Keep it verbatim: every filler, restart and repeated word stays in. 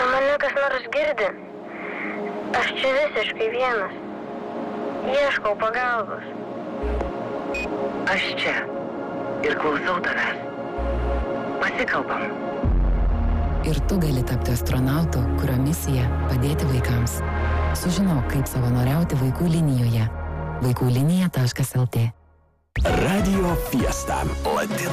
mane kas nors girdi? Aš čia visiškai vienas. Ieškau pagalbos. Aš čia ir klausau tavęs. Pasikalbam. Ir tu gali tapti astronautu, kurio misija padėti vaikams. Sužinok, kaip savanoriauti vaikų linijoje. vaikų linija taškas el tė. Radio Fiesta.